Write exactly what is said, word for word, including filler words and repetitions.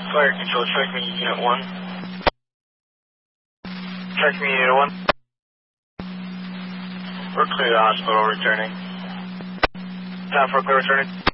Fire control, check me unit one. Check me unit one. We're clear to hospital returning. Time for clear returning.